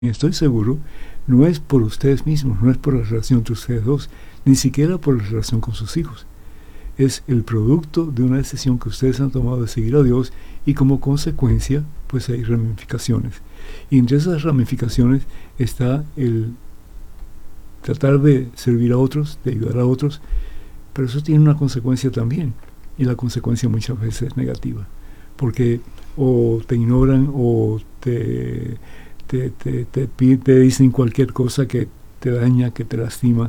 estoy seguro, no es por ustedes mismos, no es por la relación entre ustedes dos, ni siquiera por la relación con sus hijos. Es el producto de una decisión que ustedes han tomado de seguir a Dios, y como consecuencia, pues hay ramificaciones. Y entre esas ramificaciones está el tratar de servir a otros, de ayudar a otros, pero eso tiene una consecuencia también, y la consecuencia muchas veces es negativa, porque o te ignoran o te dicen cualquier cosa que te daña, que te lastima.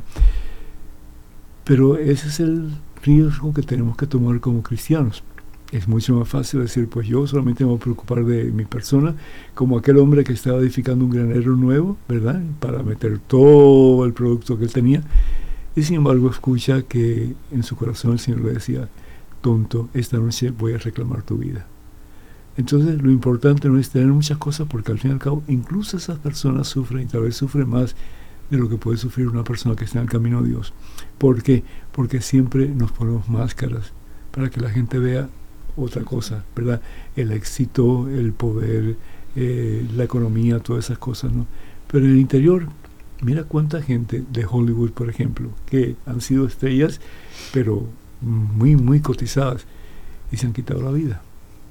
Pero ese es el riesgo que tenemos que tomar como cristianos. Es mucho más fácil decir, pues yo solamente me voy a preocupar de mi persona, como aquel hombre que estaba edificando un granero nuevo, ¿verdad?, para meter todo el producto que él tenía, y sin embargo escucha que en su corazón el Señor le decía, tonto, esta noche voy a reclamar tu vida. Entonces lo importante no es tener muchas cosas, porque al fin y al cabo incluso esas personas sufren, y tal vez sufren más de lo que puede sufrir una persona que está en el camino a Dios. ¿Por qué? Porque siempre nos ponemos máscaras para que la gente vea otra cosa, ¿verdad? El éxito, el poder, la economía, todas esas cosas, ¿no? Pero en el interior, mira cuánta gente de Hollywood, por ejemplo, que han sido estrellas, pero muy, muy cotizadas, y se han quitado la vida.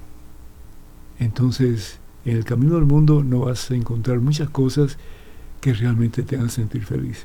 Entonces, en el camino del mundo no vas a encontrar muchas cosas que realmente te hagan sentir feliz.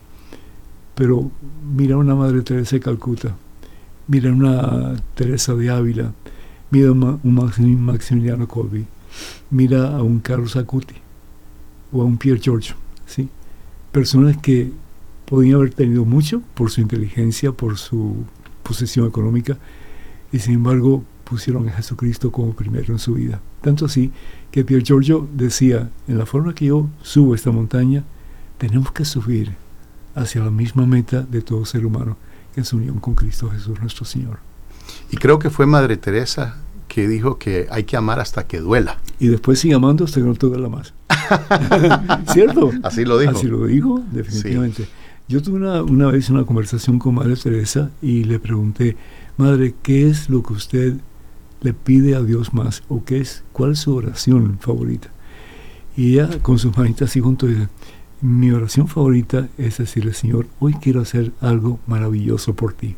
Pero mira una Madre Teresa de Calcuta, mira una Teresa de Ávila, mira un Maximiliano Kolbe, mira a un Carlos Acuti o a un Pierre Giorgio, ¿sí? Personas que podían haber tenido mucho por su inteligencia, por su posición económica, y sin embargo pusieron a Jesucristo como primero en su vida. Tanto así que Pierre Giorgio decía, en la forma que yo subo esta montaña, tenemos que subir hacia la misma meta de todo ser humano, que es unión con Cristo Jesús nuestro Señor. Y creo que fue Madre Teresa que dijo que hay que amar hasta que duela. Y después sigue amando hasta que no te duela más. ¿Cierto? Así lo dijo. Así lo dijo, definitivamente. Sí. Yo tuve una vez una conversación con Madre Teresa y le pregunté, Madre, ¿qué es lo que usted le pide a Dios más? ¿O cuál es su oración favorita? Y ella con sus manitas así junto dice, mi oración favorita es decirle, Señor, hoy quiero hacer algo maravilloso por ti.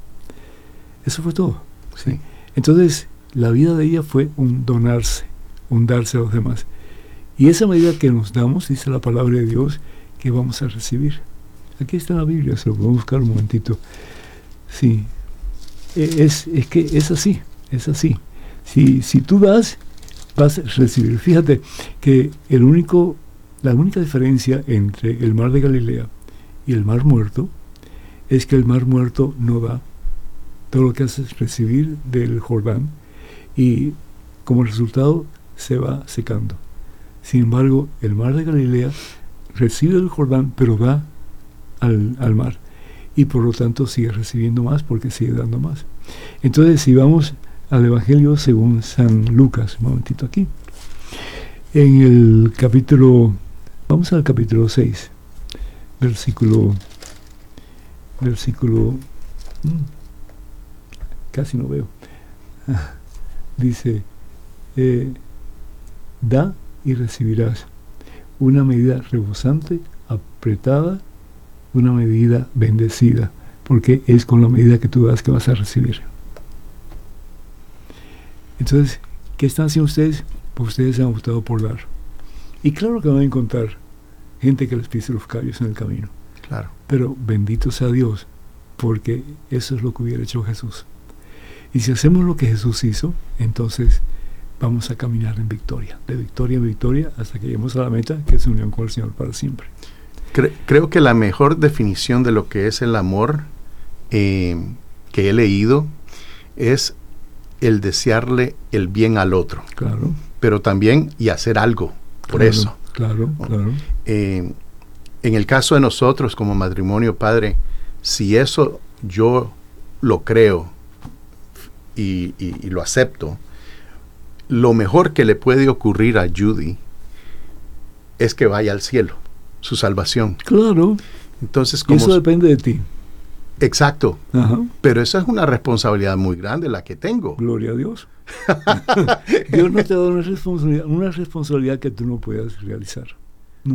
Eso fue todo. ¿Sí? Entonces, la vida de ella fue un donarse, un darse a los demás. Y esa medida que nos damos, dice la palabra de Dios, que vamos a recibir. Aquí está en la Biblia, se lo podemos buscar un momentito. Sí, es que es así, es así. Si tú das, vas a recibir. Fíjate que la única diferencia entre el mar de Galilea y el mar muerto es que el mar muerto no da. Todo lo que hace es recibir del Jordán y como resultado se va secando. Sin embargo, el mar de Galilea recibe del Jordán, pero da al mar. Y por lo tanto sigue recibiendo más porque sigue dando más. Entonces, si vamos al Evangelio según San Lucas, un momentito aquí. En el capítulo, vamos al capítulo 6, versículo, casi no veo. Dice, da y recibirás una medida rebosante, apretada, una medida bendecida, porque es con la medida que tú das que vas a recibir. Entonces, ¿qué están haciendo ustedes? Pues ustedes han optado por dar. Y claro que van a encontrar gente que les pise los callos en el camino. Claro. Pero bendito sea Dios, porque eso es lo que hubiera hecho Jesús. Y si hacemos lo que Jesús hizo, entonces vamos a caminar en victoria, de victoria en victoria, hasta que lleguemos a la meta, que es unión con el Señor para siempre. Creo que la mejor definición de lo que es el amor que he leído es el desearle el bien al otro. Claro. Pero también y hacer algo por eso. Claro. En el caso de nosotros como matrimonio, padre, si eso yo lo creo y lo acepto, lo mejor que le puede ocurrir a Judy es que vaya al cielo, su salvación. Claro. Entonces, eso depende de ti. Exacto. Ajá. Pero esa es una responsabilidad muy grande la que tengo. Gloria a Dios. Dios no te da una responsabilidad que tú no puedas realizar.